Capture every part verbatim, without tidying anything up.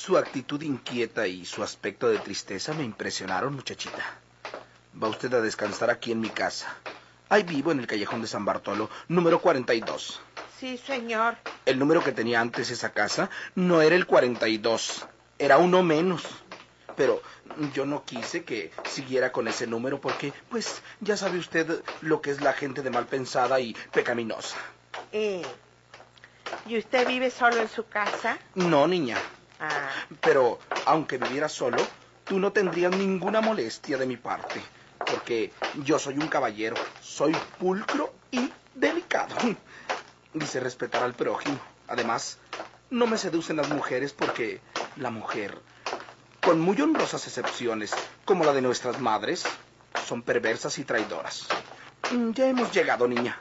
Su actitud inquieta y su aspecto de tristeza me impresionaron, muchachita. Va usted a descansar aquí en mi casa. Ahí vivo en el callejón de San Bartolo, número cuarenta y dos. Sí, señor. El número que tenía antes esa casa no era el cuarenta y dos, era uno menos. Pero yo no quise que siguiera con ese número porque, pues, ya sabe usted lo que es la gente de mal pensada y pecaminosa. Eh, ¿Y usted vive solo en su casa? No, niña. Ah. Pero, aunque viviera solo, tú no tendrías ninguna molestia de mi parte. Porque yo soy un caballero, soy pulcro y delicado. Dice respetar al prójimo. Además, no me seducen las mujeres porque la mujer, con muy honrosas excepciones, como la de nuestras madres, son perversas y traidoras. Ya hemos llegado, niña.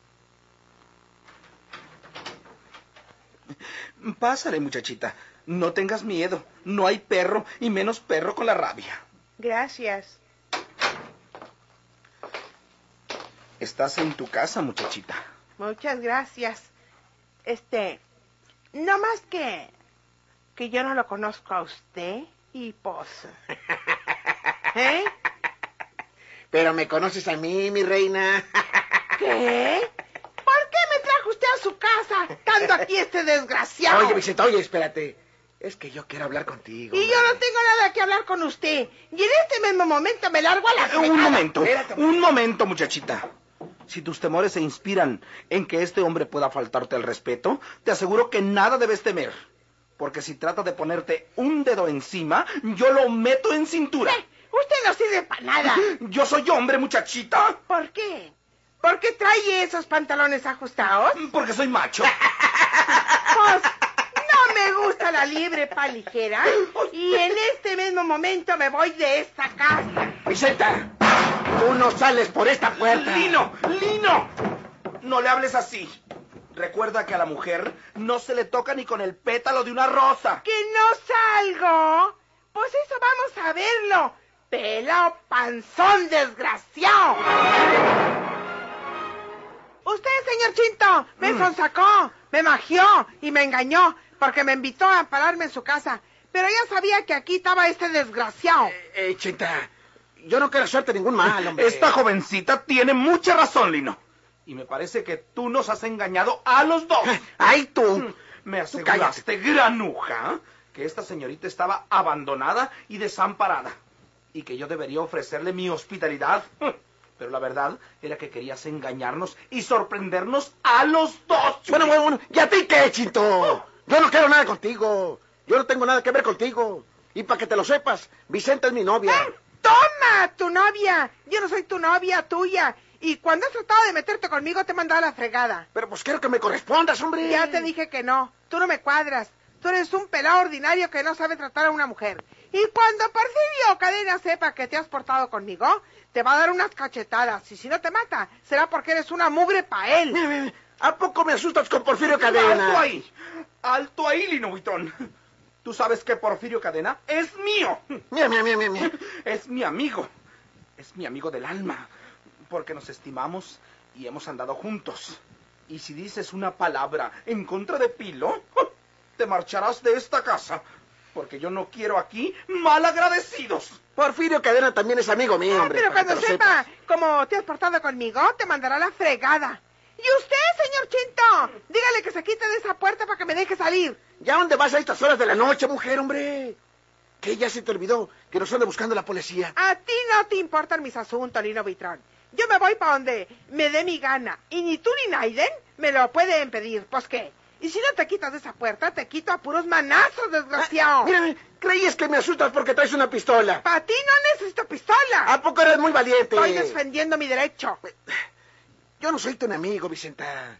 Pásale, muchachita. No tengas miedo. No hay perro, y menos perro con la rabia. Gracias. Estás en tu casa, muchachita. Muchas gracias. Este, no más que... que yo no lo conozco a usted y pues... ¿Eh? Pero me conoces a mí, mi reina. ¿Qué? ¿Por qué me trajo usted a su casa, estando aquí este desgraciado? Oye, Vicente, oye, espérate. Es que yo quiero hablar contigo. Y hombre. yo no tengo nada que hablar con usted. Y en este mismo momento me largo a la fregada. Un momento, Espérate. un momento, muchachita. Si tus temores se inspiran en que este hombre pueda faltarte el respeto, te aseguro que nada debes temer. Porque si trata de ponerte un dedo encima, yo lo meto en cintura. ¿Qué? Usted no sirve para nada. Yo soy hombre, muchachita. ¿Por qué? ¿Por qué trae esos pantalones ajustados? Porque soy macho. Pues no me gusta la liebre pa' ligera. Y en este mismo momento me voy de esta casa. Vicenta, tú no sales por esta puerta. Lino, Lino, no le hables así. Recuerda que a la mujer no se le toca ni con el pétalo de una rosa. ¿Que no salgo? Pues eso vamos a verlo. Pelao panzón desgraciado. Usted, señor Chinto, me Mm. sonsacó, me magió y me engañó porque me invitó a pararme en su casa. Pero ya sabía que aquí estaba este desgraciado. Eh, eh, Chinta, yo no quiero hacerte ningún mal, hombre. Esta jovencita tiene mucha razón, Lino. Y me parece que tú nos has engañado a los dos. ¡Ay, tú! Me Tú aseguraste, granuja, que esta señorita estaba abandonada y desamparada. Y que yo debería ofrecerle mi hospitalidad. Pero la verdad era que querías engañarnos y sorprendernos a los dos. Bueno, bueno, bueno. ¿Y a ti qué, Chinto? Yo no quiero nada contigo. Yo no tengo nada que ver contigo. Y para que te lo sepas, Vicenta es mi novia. ¡Ah! ¡Toma, tu novia! Yo no soy tu novia, tuya. Y cuando has tratado de meterte conmigo te he mandado a la fregada. Pero pues quiero que me correspondas, hombre. Ya te dije que no. Tú no me cuadras. Tú eres un pelado ordinario que no sabe tratar a una mujer. Y cuando Porfirio Cadena sepa que te has portado conmigo, te va a dar unas cachetadas. Y si no te mata, será porque eres una mugre pa' él. Mira, mira, ¿a poco me asustas con Porfirio Cadena? ¡Alto ahí! ¡Alto ahí, Lino Buitrón! Tú sabes que Porfirio Cadena es mío. Mira, mira, mira, mira, mira. Es mi amigo. Es mi amigo del alma. Porque nos estimamos y hemos andado juntos. Y si dices una palabra en contra de Pilo, te marcharás de esta casa. Porque yo no quiero aquí malagradecidos. Porfirio Cadena también es amigo mío, Ah, hombre. pero para que cuando te lo sepa sepas. cómo te has portado conmigo, te mandará a la fregada. ¿Y usted, señor Chinto? Dígale que se quite de esa puerta para que me deje salir. ¿Ya dónde vas a estas horas de la noche, mujer, hombre? ¿Qué ya se te olvidó que nos anda buscando la policía? A ti no te importan mis asuntos, Lino Vitrón. Yo me voy para donde me dé mi gana. Y ni tú ni Naiden me lo pueden pedir. ¿Pues qué? Y si no te quitas de esa puerta, te quito a puros manazos, desgraciado. Ah, mira, creías que me asustas porque traes una pistola. Para ti no necesito pistola. ¿A poco eres muy valiente? Estoy defendiendo mi derecho. Yo no soy tu enemigo, Vicenta.